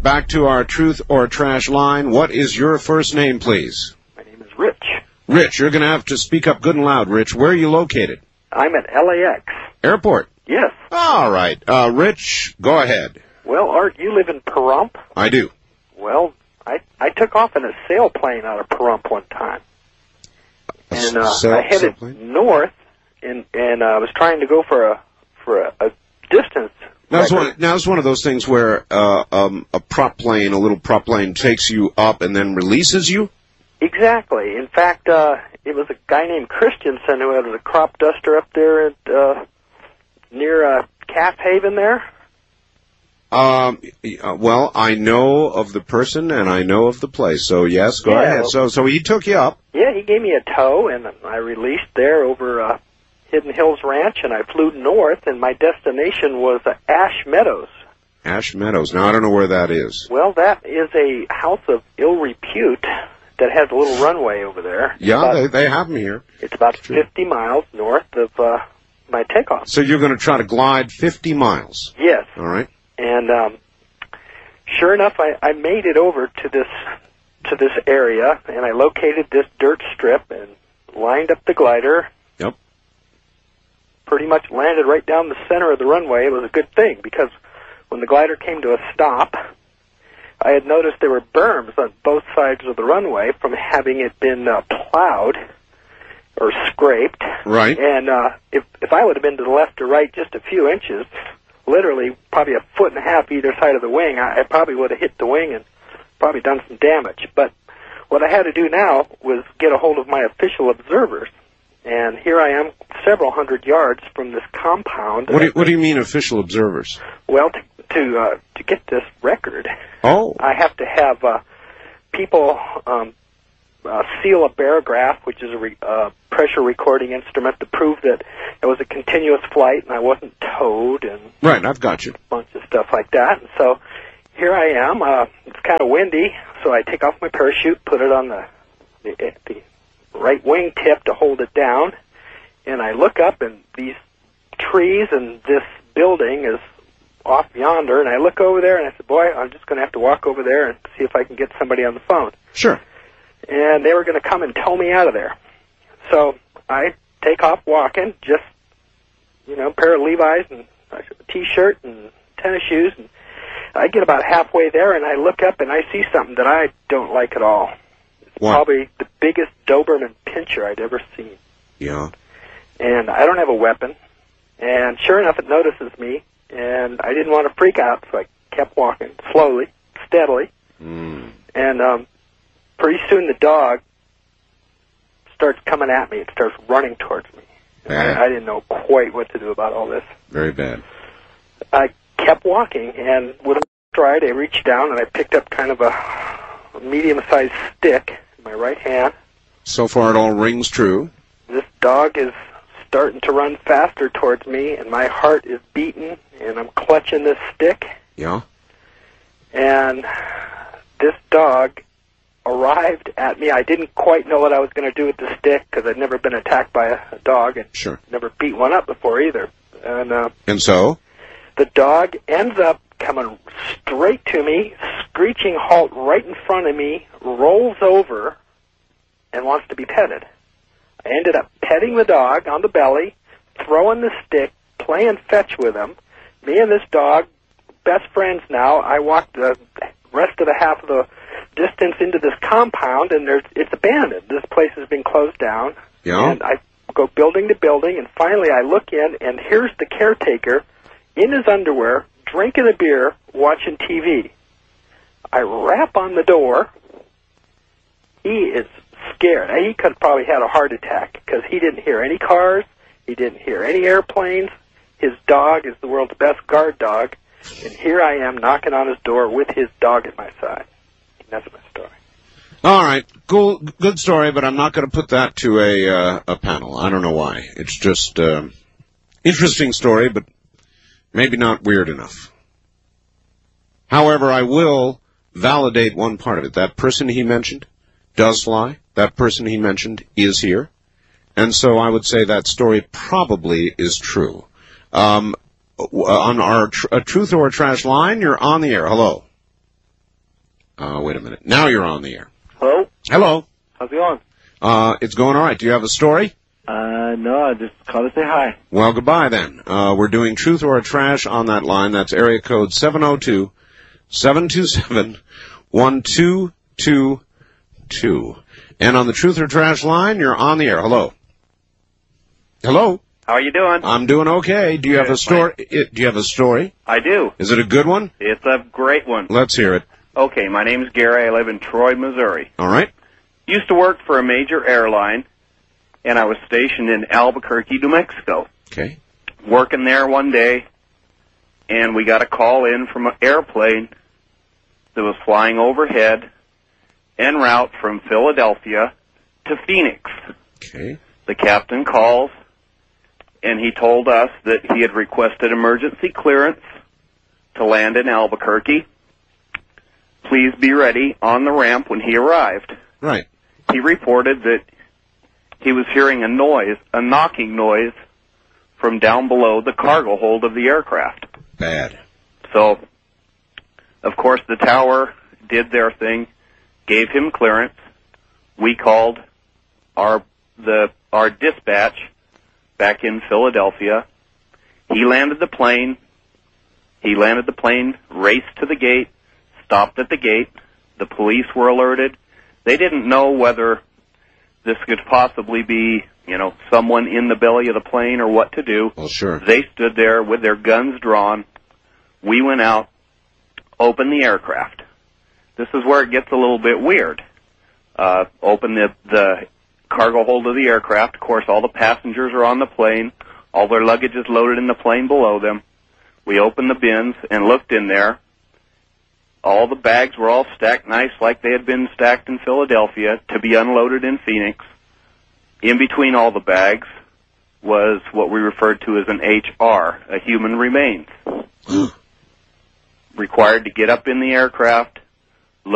back to our Truth or Trash line. What is your first name, please? My name is Rich. Rich, you're going to have to speak up good and loud, Rich. Where are you located? I'm at LAX. Airport? Yes. All right. Rich, go ahead. Well, Art, you live in Pahrump? I do. Well, I took off in a sailplane out of Pahrump one time. And I headed north, and I was trying to go for a distance. Now it's one of those things where a little prop plane takes you up and then releases you? Exactly. In fact, it was a guy named Christensen who had a crop duster up there at near Calf Haven there. Well, I know of the person and I know of the place, so yes, go ahead. So he took you up. Yeah, he gave me a tow, and I released there over Hidden Hills Ranch, and I flew north, and my destination was Ash Meadows. Ash Meadows. Now, I don't know where that is. Well, that is a house of ill repute that has a little runway over there. Yeah, they have them here. It's about 50 miles north of my takeoff. So you're going to try to glide 50 miles? Yes. All right. And sure enough, I made it over to this area, and I located this dirt strip and lined up the glider. Yep. Pretty much landed right down the center of the runway. It was a good thing, because when the glider came to a stop, I had noticed there were berms on both sides of the runway from having it been plowed or scraped. Right. And if I would have been to the left or right just a few inches, literally probably a foot and a half either side of the wing, I probably would have hit the wing and probably done some damage. But what I had to do now was get a hold of my official observers. And here I am several hundred yards from this compound. What do you mean official observers? Well, to get this record, I have to have people seal a barograph, which is a pressure recording instrument, to prove that it was a continuous flight and I wasn't towed, and right, I've got you. A bunch of stuff like that. And so here I am. It's kind of windy, so I take off my parachute, put it on the right wing tip to hold it down, and I look up, and these trees and this building is off yonder, and I look over there, and I said, boy, I'm just going to have to walk over there and see if I can get somebody on the phone. Sure. And they were going to come and tow me out of there. So I take off walking, just, a pair of Levi's and a T-shirt and tennis shoes, and I get about halfway there, and I look up, and I see something that I don't like at all. It's probably the biggest Doberman pinscher I'd ever seen. Yeah. And I don't have a weapon, and sure enough, it notices me, and I didn't want to freak out, so I kept walking slowly, steadily, and pretty soon the dog starts coming at me. It starts running towards me. I didn't know quite what to do about all this. Very bad. I kept walking, and with a stride, I reached down, and I picked up kind of a medium-sized stick in my right hand. So far, it all rings true. This dog is starting to run faster towards me, and my heart is beating, and I'm clutching this stick. Yeah. And this dog arrived at me. I didn't quite know what I was going to do with the stick, because I'd never been attacked by a dog, and never beat one up before either. And so? The dog ends up coming straight to me, screeching halt right in front of me, rolls over, and wants to be petted. I ended up petting the dog on the belly, throwing the stick, playing fetch with him. Me and this dog, best friends now. I walked the rest of the half of the distance into this compound, and it's abandoned. This place has been closed down. Yeah. And I go building to building, and finally I look in, and here's the caretaker in his underwear, drinking a beer, watching TV. I rap on the door. He is scared. He could have probably had a heart attack, because he didn't hear any cars. He didn't hear any airplanes. His dog is the world's best guard dog, and here I am knocking on his door with his dog at my side. That's my story. All right, cool, good story, but I'm not going to put that to a panel. I don't know why. It's just interesting story, but maybe not weird enough. However, I will validate one part of it. That person he mentioned does fly. That person he mentioned is here. And so I would say that story probably is true. On our Truth or Trash line, you're on the air. Hello. Wait a minute. Now you're on the air. Hello? Hello. How's it going? It's going all right. Do you have a story? No, I just called to say hi. Well, goodbye then. We're doing Truth or Trash on that line. That's area code 702-727-1222. And on the Truth or Trash line, you're on the air. Hello. Hello. How are you doing? I'm doing okay. Do you have a story? Do you have a story? I do. Is it a good one? It's a great one. Let's hear it. Okay, my name's Gary. I live in Troy, Missouri. All right. Used to work for a major airline, and I was stationed in Albuquerque, New Mexico. Okay. Working there one day, and we got a call in from an airplane that was flying overhead en route from Philadelphia to Phoenix. Okay. The captain calls, and he told us that he had requested emergency clearance to land in Albuquerque. Please be ready on the ramp when he arrived. Right. He reported that he was hearing a noise, a knocking noise, from down below the cargo hold of the aircraft. Bad. So, of course, the tower did their thing, gave him clearance. We called our dispatch back in Philadelphia. He landed the plane, raced to the gate, stopped at the gate. The police were alerted. They didn't know whether this could possibly be, someone in the belly of the plane or what to do. Well, sure. They stood there with their guns drawn. We went out, opened the aircraft. This is where it gets a little bit weird. Open the cargo hold of the aircraft. Of course, all the passengers are on the plane. All their luggage is loaded in the plane below them. We opened the bins and looked in there. All the bags were all stacked nice like they had been stacked in Philadelphia to be unloaded in Phoenix. In between all the bags was what we referred to as an HR, a human remains. Required to get up in the aircraft,